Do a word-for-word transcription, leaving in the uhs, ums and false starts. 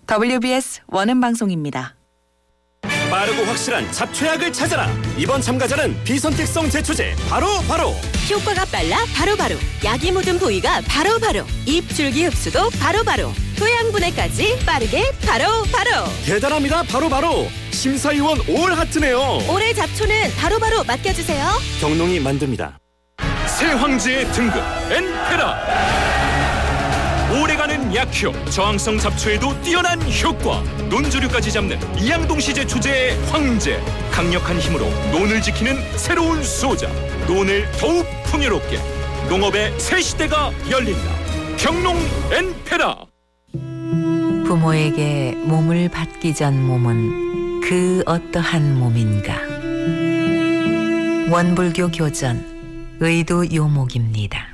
더블유비에스 원음 방송입니다. 빠르고 확실한 잡초약을 찾아라. 이번 참가자는 비선택성 제초제 바로 바로. 효과가 빨라 바로바로. 약이 묻은 부위가 바로바로. 입 줄기 흡수도 바로바로. 토양분해까지 빠르게 바로바로. 대단합니다. 바로 바로. 심사위원 올 하트네요. 올해 잡초는 바로바로 맡겨주세요. 경농이 만듭니다. 새 황제의 등급 엔페라. 오래가는 약효, 저항성 잡초에도 뛰어난 효과. 논조류까지 잡는 이양동시 제초제의 황제. 강력한 힘으로 논을 지키는 새로운 소자. 논을 더욱 풍요롭게. 농업의 새 시대가 열린다. 경농 엔페라. 부모에게 몸을 받기 전 몸은 그 어떠한 몸인가. 원불교 교전 의도 요목입니다.